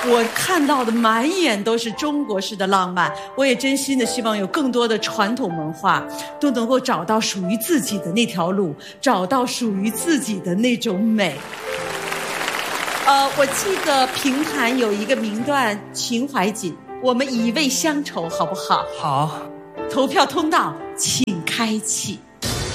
我看到的满眼都是中国式的浪漫，我也真心的希望有更多的传统文化都能够找到属于自己的那条路，找到属于自己的那种美。我记得评弹有一个名段秦淮锦，我们以味乡愁，好不好？ 好。 投票通道请开启。